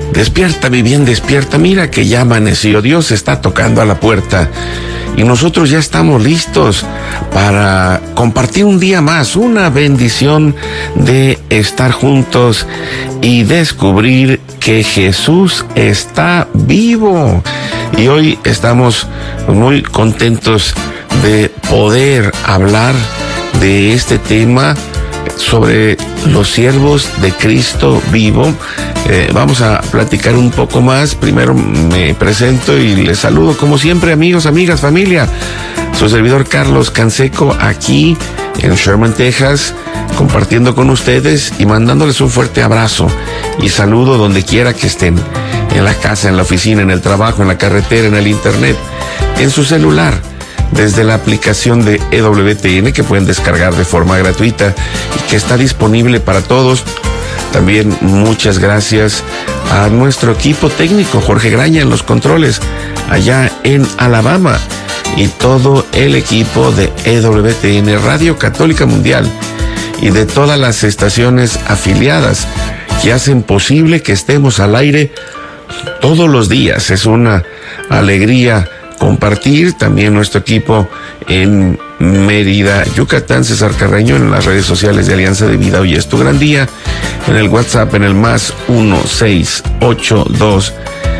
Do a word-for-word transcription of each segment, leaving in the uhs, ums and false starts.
Despierta, mi bien, despierta, mira que ya amaneció, Dios está tocando a la puerta y nosotros ya estamos listos para compartir un día más, una bendición de estar juntos y descubrir que Jesús está vivo. Y hoy estamos muy contentos de poder hablar de este tema sobre los siervos de Cristo vivo. Eh, vamos a platicar un poco más. Primero me presento y les saludo como siempre, amigos, amigas, familia. Su servidor Carlos Canseco, aquí en Sherman, Texas, compartiendo con ustedes y mandándoles un fuerte abrazo y saludo donde quiera que estén, en la casa, en la oficina, en el trabajo, en la carretera, en el internet, en su celular, desde la aplicación de E W T N que pueden descargar de forma gratuita y que está disponible para todos. También muchas gracias a nuestro equipo técnico, Jorge Graña en los controles, allá en Alabama, y todo el equipo de E W T N Radio Católica Mundial y de todas las estaciones afiliadas que hacen posible que estemos al aire todos los días. Es una alegría compartir. También nuestro equipo en Mérida, Yucatán, César Carreño, en las redes sociales de Alianza de Vida. Hoy es tu gran día. En el WhatsApp, en el más uno seis ocho dos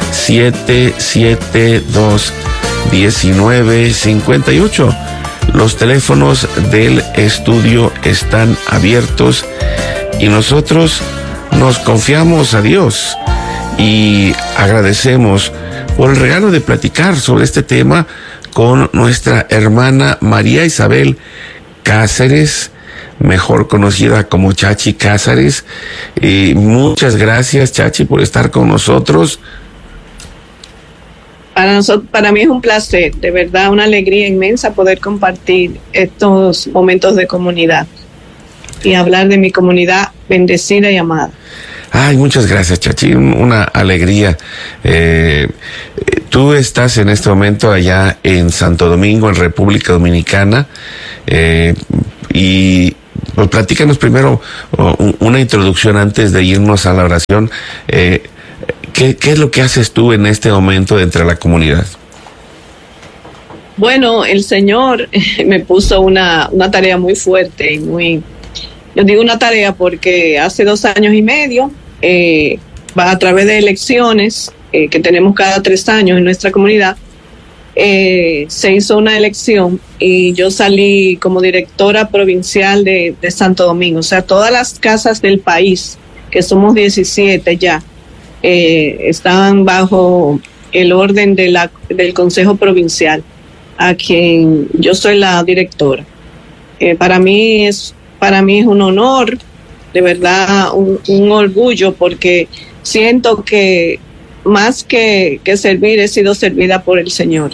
siete siete dos diecinueve cincuenta y ocho. Los teléfonos del estudio están abiertos y nosotros nos confiamos a Dios y agradecemos por el regalo de platicar sobre este tema con nuestra hermana María Isabel Cáceres, mejor conocida como Chachi Cáceres. Y muchas gracias, Chachi, por estar con nosotros. Para nosotros, para mí es un placer, de verdad, una alegría inmensa poder compartir estos momentos de comunidad y hablar de mi comunidad bendecida y amada. Ay, muchas gracias, Chachi, una alegría. Eh, tú estás en este momento allá en Santo Domingo, en República Dominicana, eh, y pues platícanos primero uh, una introducción antes de irnos a la oración. Eh, ¿qué, ¿Qué es lo que haces tú en este momento dentro de la comunidad? Bueno, el Señor me puso una, una tarea muy fuerte y muy... Yo digo una tarea porque hace dos años y medio, eh, va a través de elecciones eh, que tenemos cada tres años en nuestra comunidad, eh, se hizo una elección y yo salí como directora provincial de, de Santo Domingo. O sea, todas las casas del país, que somos diecisiete ya, eh, estaban bajo el orden de la, del Consejo Provincial, a quien yo soy la directora. Eh, para mí es Para mí es un honor, de verdad, un, un orgullo, porque siento que más que, que servir, he sido servida por el Señor.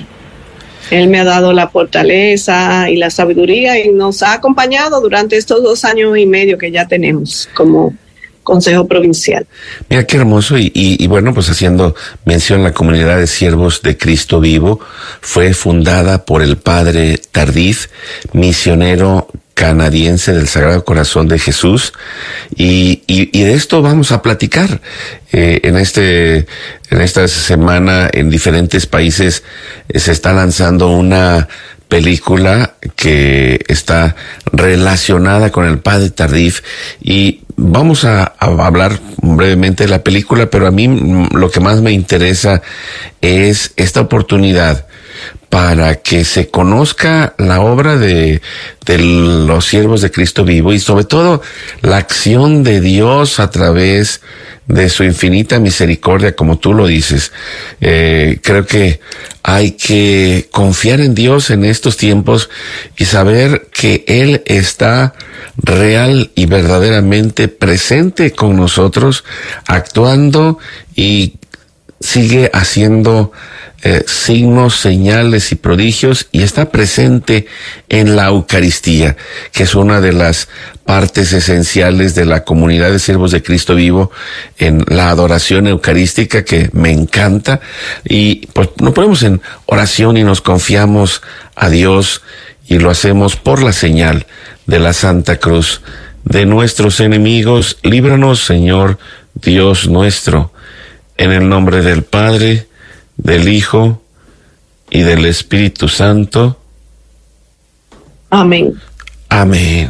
Él me ha dado la fortaleza y la sabiduría y nos ha acompañado durante estos dos años y medio que ya tenemos como Consejo Provincial. Mira qué hermoso. Y, y, y bueno, pues haciendo mención, la comunidad de siervos de Cristo vivo fue fundada por el padre Tardif, misionero canadiense del Sagrado Corazón de Jesús, y, y, y de esto vamos a platicar eh, en este en esta semana. En diferentes países eh, se está lanzando una película que está relacionada con el padre Tardif y vamos a, a hablar brevemente de la película, pero a mí lo que más me interesa es esta oportunidad para que se conozca la obra de, de los siervos de Cristo vivo y sobre todo la acción de Dios a través de su infinita misericordia, como tú lo dices. Eh, creo que hay que confiar en Dios en estos tiempos y saber que Él está real y verdaderamente presente con nosotros, actuando, y sigue haciendo eh, signos, señales y prodigios, y está presente en la Eucaristía, que es una de las partes esenciales de la comunidad de siervos de Cristo vivo, en la adoración eucarística, que me encanta. Y pues nos ponemos en oración y nos confiamos a Dios, y lo hacemos por la señal de la Santa Cruz de nuestros enemigos. Líbranos, Señor Dios nuestro, En el nombre del Padre, del Hijo y del Espíritu Santo. Amén. Amén.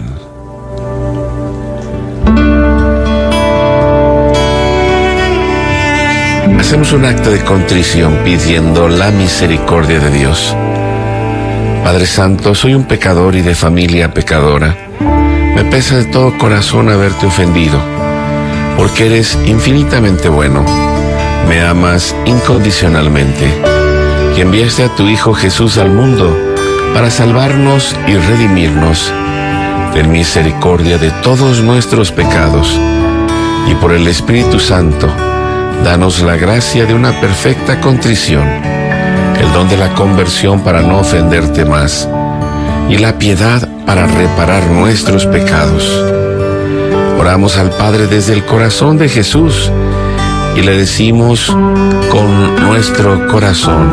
Hacemos un acto de contrición pidiendo la misericordia de Dios. Padre Santo, soy un pecador y de familia pecadora. Me pesa de todo corazón haberte ofendido, porque eres infinitamente bueno. Me amas incondicionalmente y enviaste a tu Hijo Jesús al mundo para salvarnos y redimirnos. Ten misericordia de todos nuestros pecados y por el Espíritu Santo, danos la gracia de una perfecta contrición, el don de la conversión para no ofenderte más y la piedad para reparar nuestros pecados. Oramos al Padre desde el corazón de Jesús y le decimos con nuestro corazón: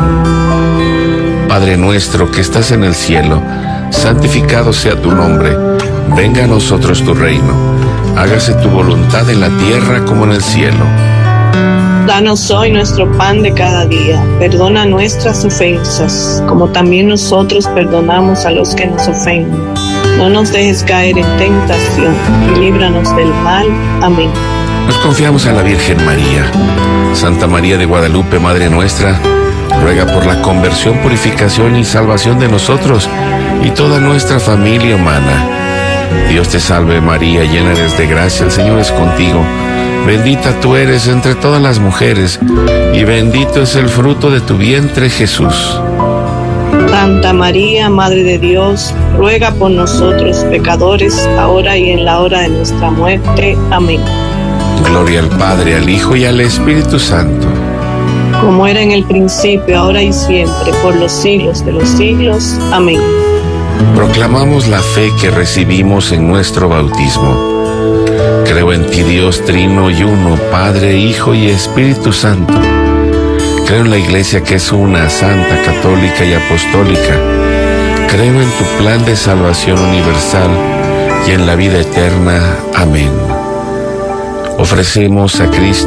Padre nuestro que estás en el cielo, santificado sea tu nombre. Venga a nosotros tu reino. Hágase tu voluntad en la tierra como en el cielo. Danos hoy nuestro pan de cada día. Perdona nuestras ofensas, como también nosotros perdonamos a los que nos ofenden. No nos dejes caer en tentación y líbranos del mal. Amén. Nos confiamos a la Virgen María. Santa María de Guadalupe, Madre nuestra, ruega por la conversión, purificación y salvación de nosotros y toda nuestra familia humana. Dios te salve María, llena eres de gracia, el Señor es contigo. Bendita tú eres entre todas las mujeres y bendito es el fruto de tu vientre, Jesús. Santa María, Madre de Dios, ruega por nosotros pecadores, ahora y en la hora de nuestra muerte. Amén. Gloria al Padre, al Hijo y al Espíritu Santo. Como era en el principio, ahora y siempre, por los siglos de los siglos. Amén. Proclamamos la fe que recibimos en nuestro bautismo. Creo en ti, Dios trino y uno, Padre, Hijo y Espíritu Santo. Creo en la Iglesia que es una, santa, católica y apostólica. Creo en tu plan de salvación universal y en la vida eterna. Amén. Ofrecemos a Cristo